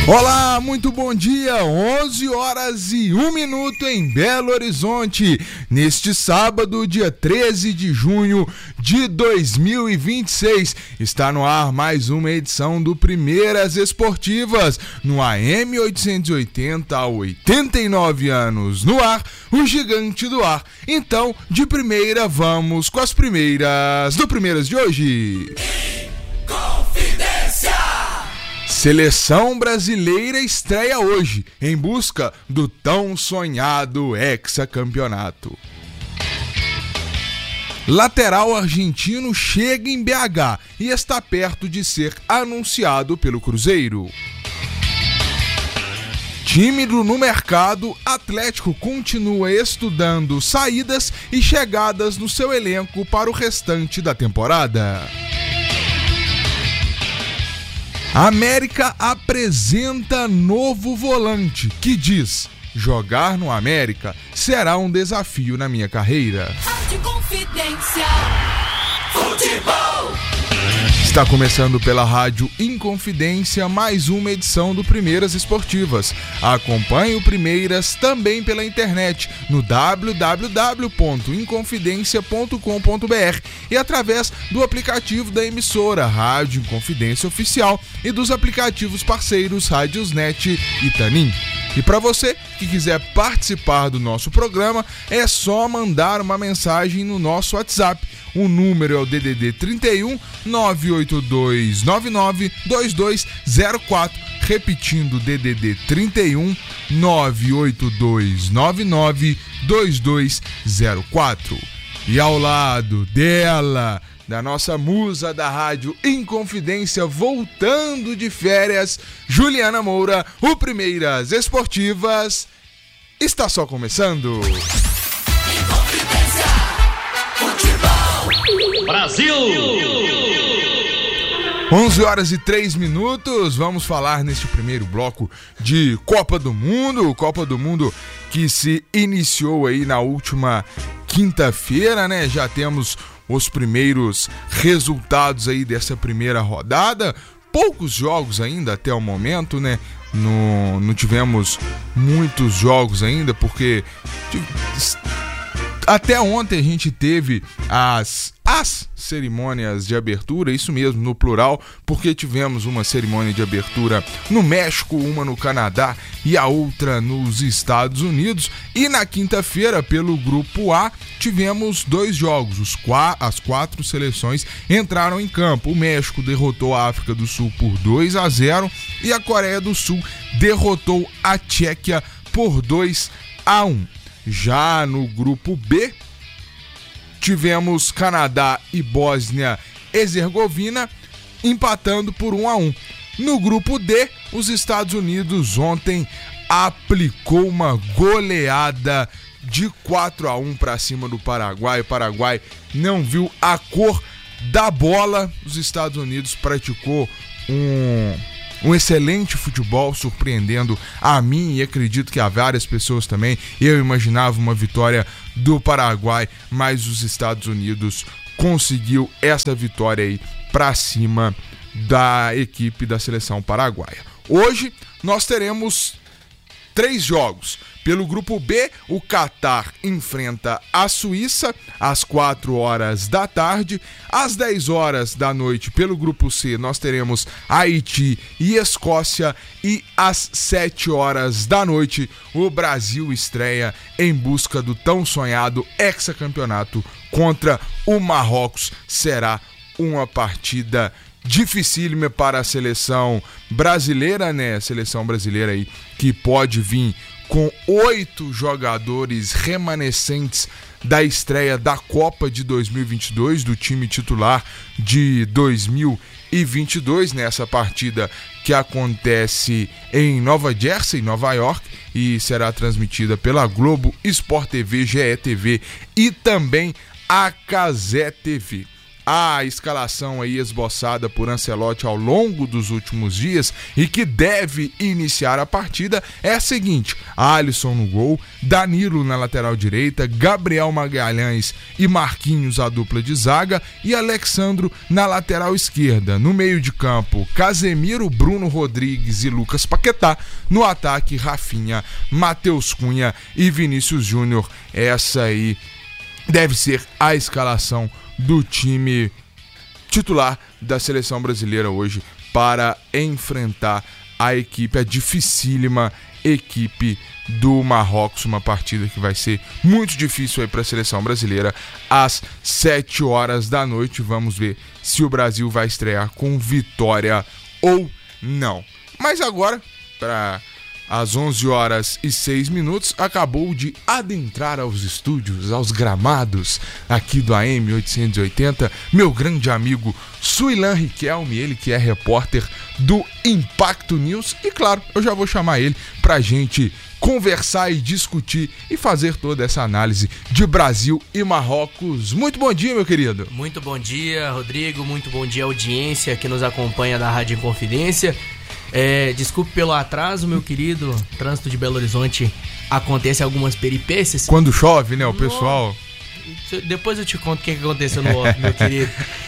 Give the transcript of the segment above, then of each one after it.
Olá, muito bom dia, 11 horas e 1 minuto em Belo Horizonte, neste sábado, dia 13 de junho de 2026, está no ar mais uma edição do Primeiras Esportivas, no AM 880 há 89 anos, no ar, o gigante do ar. Então, de primeira, vamos com as primeiras do Primeiras de hoje. Confidência! Seleção brasileira estreia hoje, em busca do tão sonhado hexacampeonato. Lateral argentino chega em BH e está perto de ser anunciado pelo Cruzeiro. Tímido no mercado, Atlético continua estudando saídas e chegadas no seu elenco para o restante da temporada. A América apresenta novo volante que diz: jogar no América será um desafio na minha carreira. Rádio Confidência. Futebol. Está começando pela Rádio Inconfidência mais uma edição do Primeiras Esportivas. Acompanhe o Primeiras também pela internet no www.inconfidencia.com.br e através do aplicativo da emissora Rádio Inconfidência Oficial e dos aplicativos parceiros Rádiosnet e Tanin. E para você que quiser participar do nosso programa, é só mandar uma mensagem no nosso WhatsApp. O número é o DDD 31 982 99 2204. Repetindo, DDD 31 982 99 2204. E ao lado dela, da nossa musa da Rádio Inconfidência, voltando de férias, Juliana Moura, o Primeiras Esportivas está só começando. Inconfidência, futebol, Brasil! 11 horas e 3 minutos, vamos falar neste primeiro bloco de Copa do Mundo que se iniciou aí na última quinta-feira, né? Já temos os primeiros resultados aí dessa primeira rodada, poucos jogos ainda até o momento, né? Não tivemos muitos jogos ainda, porque até ontem a gente teve as cerimônias de abertura, isso mesmo, no plural, porque tivemos uma cerimônia de abertura no México, uma no Canadá e a outra nos Estados Unidos. E na quinta-feira, pelo Grupo A, tivemos dois jogos. As quatro seleções entraram em campo. O México derrotou a África do Sul por 2-0 e a Coreia do Sul derrotou a Tchequia por 2-1. Já no Grupo B, tivemos Canadá e Bósnia-Herzegovina empatando por 1-1. No Grupo D, os Estados Unidos ontem aplicou uma goleada de 4-1 para cima do Paraguai. O Paraguai não viu a cor da bola. Os Estados Unidos praticou um excelente futebol, surpreendendo a mim e acredito que a várias pessoas também. Eu imaginava uma vitória do Paraguai, mas os Estados Unidos conseguiu essa vitória aí para cima da equipe da seleção paraguaia. Hoje nós teremos 3 jogos. Pelo Grupo B, o Catar enfrenta a Suíça às 4 horas da tarde. Às 10 horas da noite, pelo Grupo C, nós teremos Haiti e Escócia. E às 7 horas da noite, o Brasil estreia em busca do tão sonhado hexacampeonato contra o Marrocos. Será uma partida dificílima para a seleção brasileira, né? A seleção brasileira aí que pode vir com 8 jogadores remanescentes da estreia da Copa de 2022, do time titular de 2022, nessa partida que acontece em Nova Jersey, Nova York, e será transmitida pela Globo, Sport TV, GE TV e também a Cazé TV. a escalação aí esboçada por Ancelotti ao longo dos últimos dias e que deve iniciar a partida é a seguinte: Alisson no gol, Danilo na lateral direita, Gabriel Magalhães e Marquinhos a dupla de zaga e Alexandro na lateral esquerda. No meio de campo, Casemiro, Bruno Rodrigues e Lucas Paquetá. No ataque, Rafinha, Matheus Cunha e Vinícius Júnior. Essa aí deve ser a escalação do time titular da seleção brasileira hoje para enfrentar a dificílima equipe do Marrocos, uma partida que vai ser muito difícil aí para a seleção brasileira às 7 horas da noite. Vamos ver se o Brasil vai estrear com vitória ou não. Mas agora, para às 11h06, acabou de adentrar aos estúdios, aos gramados aqui do AM 880, meu grande amigo Suilan Riquelme, ele que é repórter do Impacto News. E claro, eu já vou chamar ele pra gente conversar e discutir e fazer toda essa análise de Brasil e Marrocos. Muito bom dia, meu querido. Muito bom dia, Rodrigo. Muito bom dia, audiência que nos acompanha da Rádio Inconfidência. Desculpe pelo atraso, meu querido. Trânsito de Belo Horizonte acontece algumas peripécias. Quando chove, né, o pessoal... Depois eu te conto o que aconteceu no off, meu querido.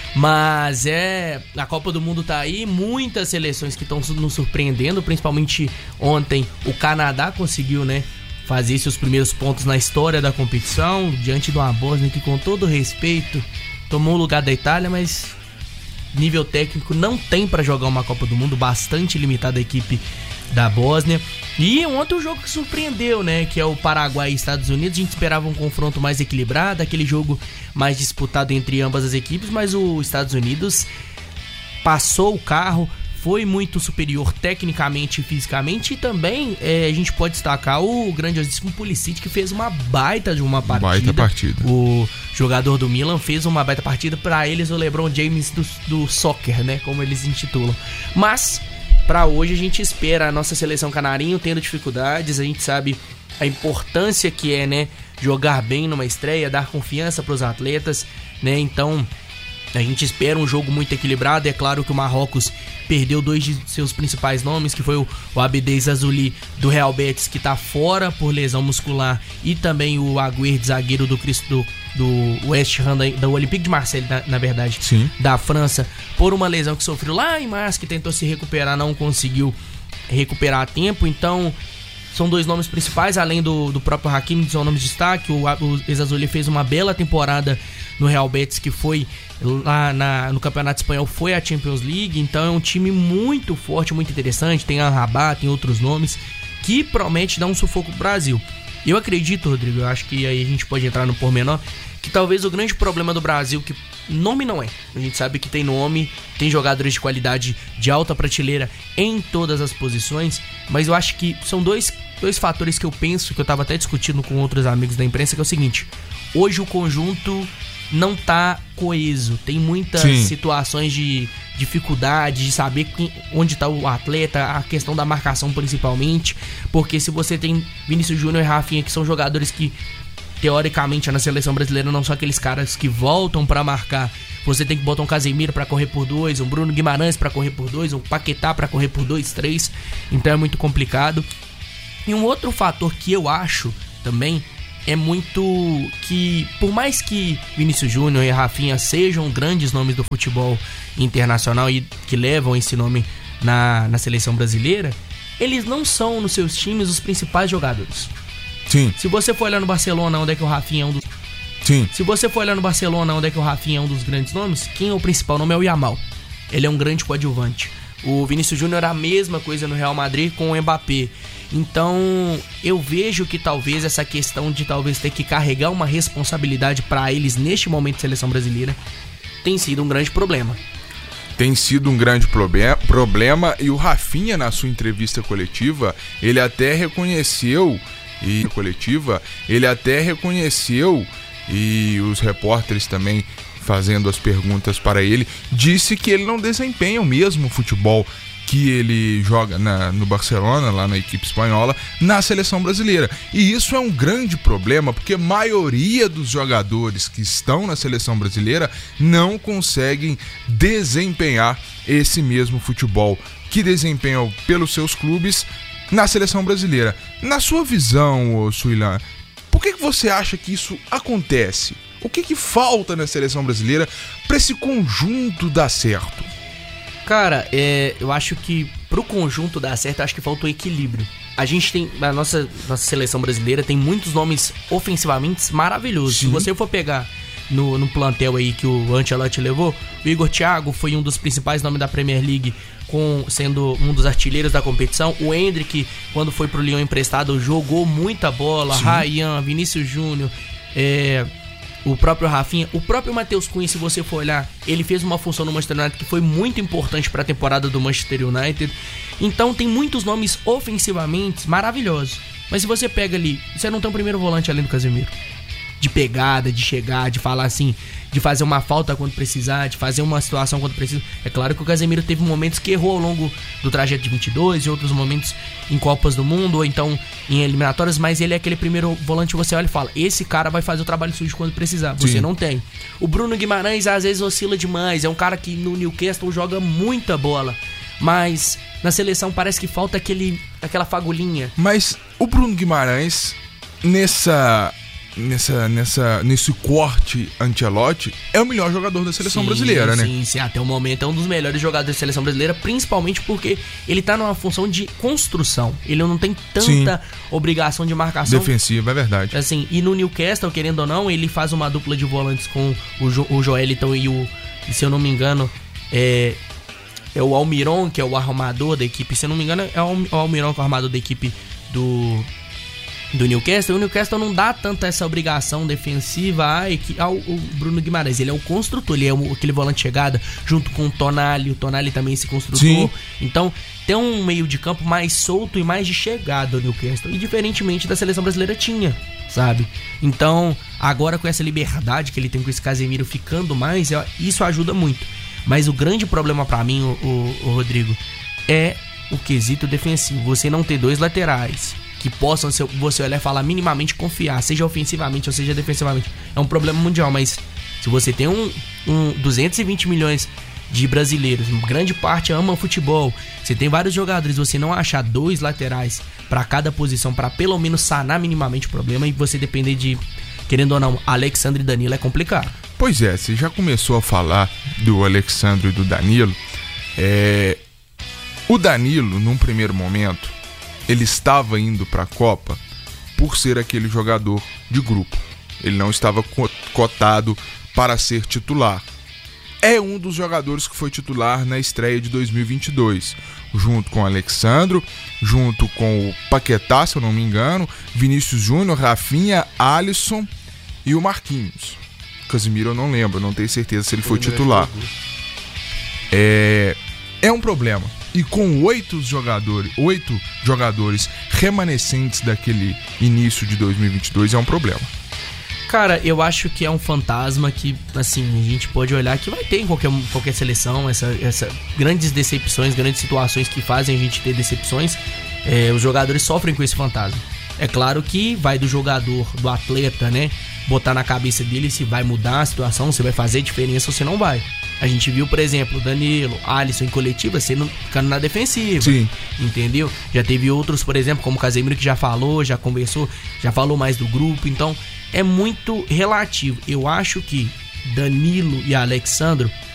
Mas a Copa do Mundo tá aí, muitas seleções que estão nos surpreendendo, principalmente ontem o Canadá conseguiu, né, fazer seus primeiros pontos na história da competição, diante de uma Bósnia que, com todo respeito, tomou o lugar da Itália, mas nível técnico não tem para jogar uma Copa do Mundo, bastante limitada a equipe da Bósnia. E ontem o jogo que surpreendeu, né, que é o Paraguai e Estados Unidos. A gente esperava um confronto mais equilibrado, aquele jogo mais disputado entre ambas as equipes, mas os Estados Unidos passou o carro, foi muito superior tecnicamente e fisicamente. E também a gente pode destacar o grandiosíssimo Pulisic, que fez uma baita de uma partida. Baita partida. O jogador do Milan fez uma baita partida. Para eles, o LeBron James do soccer, né, como eles intitulam. Mas para hoje a gente espera a nossa seleção canarinho tendo dificuldades. A gente sabe a importância que é, né, jogar bem numa estreia, dar confiança para os atletas, né? Então a gente espera um jogo muito equilibrado. É claro que o Marrocos perdeu dois de seus principais nomes, que foi o Abdel Zazouli do Real Betis, que tá fora por lesão muscular, e também o Agüer, zagueiro do West Ham, do Olympique de Marseille, na verdade. Sim. Da França, por uma lesão que sofreu lá em março, que tentou se recuperar, não conseguiu recuperar a tempo. Então são dois nomes principais, além do próprio Hakimi, que são nomes de destaque. O Zazouli fez uma bela temporada no Real Betis, que foi lá no Campeonato Espanhol, foi a Champions League. Então é um time muito forte, muito interessante. Tem a Rabat, tem outros nomes que promete dar um sufoco pro Brasil. Eu acredito, Rodrigo, eu acho que aí a gente pode entrar no pormenor, que talvez o grande problema do Brasil, que nome não é, a gente sabe que tem nome, tem jogadores de qualidade de alta prateleira em todas as posições, mas eu acho que são dois fatores que eu penso, que eu tava até discutindo com outros amigos da imprensa, que é o seguinte: hoje o conjunto não tá coeso, tem muitas situações de dificuldade de saber onde tá o atleta, a questão da marcação principalmente, porque se você tem Vinícius Júnior e Rafinha, que são jogadores que teoricamente na seleção brasileira não são aqueles caras que voltam pra marcar, você tem que botar um Casemiro pra correr por 2, um Bruno Guimarães pra correr por 2, um Paquetá pra correr por 2, 3, então é muito complicado. E um outro fator que eu acho também é muito que, por mais que Vinícius Júnior e Rafinha sejam grandes nomes do futebol internacional e que levam esse nome na seleção brasileira, eles não são nos seus times os principais jogadores. Sim. Se você for olhar no Barcelona, onde é que o Rafinha é um dos... Sim. Se você for olhar no Barcelona, onde é que o Rafinha é um dos grandes nomes, quem é o principal nome é o Yamal. Ele é um grande coadjuvante. O Vinícius Júnior era a mesma coisa no Real Madrid com o Mbappé. Então eu vejo que talvez essa questão de talvez ter que carregar uma responsabilidade para eles neste momento de seleção brasileira tem sido um grande problema. Tem sido um grande problema, e o Rafinha, na sua entrevista coletiva, ele até reconheceu, e os repórteres também fazendo as perguntas para ele, disse que ele não desempenha o mesmo futebol que ele joga no Barcelona, lá na equipe espanhola, na seleção brasileira. E isso é um grande problema, porque a maioria dos jogadores que estão na seleção brasileira não conseguem desempenhar esse mesmo futebol que desempenham pelos seus clubes na seleção brasileira. Na sua visão, Suilan, por que você acha que isso acontece? O que falta na seleção brasileira para esse conjunto dar certo? Cara, eu acho que pro conjunto dar certo, acho que falta o equilíbrio. A gente tem, a nossa seleção brasileira tem muitos nomes ofensivamente maravilhosos. Sim. Se você for pegar no plantel aí que o Ancelotti levou, o Igor Thiago foi um dos principais nomes da Premier League, sendo um dos artilheiros da competição. O Endrick, quando foi pro Lyon emprestado, jogou muita bola. Sim. Ryan, Vinícius Júnior, o próprio Rafinha, o próprio Matheus Cunha, se você for olhar, ele fez uma função no Manchester United que foi muito importante para a temporada do Manchester United. Então tem muitos nomes ofensivamente maravilhosos. Mas se você pega ali, você não tem um primeiro volante além do Casemiro. De pegada, de chegar, de falar assim, de fazer uma falta quando precisar, de fazer uma situação quando precisa. É claro que o Casemiro teve momentos que errou ao longo do trajeto de 22 e outros momentos em Copas do Mundo ou então em eliminatórias, mas ele é aquele primeiro volante que você olha e fala, esse cara vai fazer o trabalho sujo quando precisar. Você Sim. não tem. O Bruno Guimarães às vezes oscila demais, é um cara que no Newcastle joga muita bola, mas na seleção parece que falta aquela fagulhinha. Mas o Bruno Guimarães, nesse corte Ancelotti, é o melhor jogador da seleção brasileira, né? Sim, até o momento é um dos melhores jogadores da seleção brasileira, principalmente porque ele tá numa função de construção. Ele não tem tanta obrigação de marcação defensiva, é verdade. Assim, e no Newcastle, querendo ou não, ele faz uma dupla de volantes com o Joeliton e se eu não me engano, é o Almiron, que é o armador da equipe. Se eu não me engano, é o Almiron que é o armador da equipe do Newcastle. O Newcastle não dá tanta essa obrigação defensiva ao Bruno Guimarães. Ele é o construtor, ele é aquele volante de chegada junto com o Tonali também é esse construtor. Sim. Então tem um meio de campo mais solto e mais de chegada o Newcastle, e diferentemente da seleção brasileira tinha, sabe? Então agora com essa liberdade que ele tem com esse Casemiro ficando mais, isso ajuda muito. Mas o grande problema pra mim, o Rodrigo, é o quesito defensivo. Você não ter dois laterais que possam, você olhar e falar, minimamente confiar, seja ofensivamente ou seja defensivamente. É um problema mundial, mas se você tem 220 milhões de brasileiros, grande parte ama futebol, você tem vários jogadores, você não achar dois laterais para cada posição, para pelo menos sanar minimamente o problema, e você depender de, querendo ou não, Alexandre e Danilo, é complicado. Pois é, você já começou a falar do Alexandre e do Danilo. O Danilo, num primeiro momento, ele estava indo para a Copa por ser aquele jogador de grupo. Ele não estava cotado para ser titular. É um dos jogadores que foi titular na estreia de 2022, junto com o Alexandro, junto com o Paquetá, se eu não me engano, Vinícius Júnior, Rafinha, Alisson e o Marquinhos. Casemiro eu não lembro, não tenho certeza se ele foi titular. É um problema. E com 8 jogadores remanescentes daquele início de 2022 é um problema. Cara, eu acho que é um fantasma que, assim, a gente pode olhar que vai ter em qualquer seleção, essa grandes decepções, grandes situações que fazem a gente ter decepções. Os jogadores sofrem com esse fantasma. É claro que vai do jogador, do atleta, né? Botar na cabeça dele se vai mudar a situação, se vai fazer diferença ou se não vai. A gente viu, por exemplo, Danilo, Alisson em coletiva ficando na defensiva. Sim. Entendeu? Já teve outros, por exemplo, como o Casemiro, que já falou, já conversou, já falou mais do grupo. Então, é muito relativo. Eu acho que Danilo e Alexandro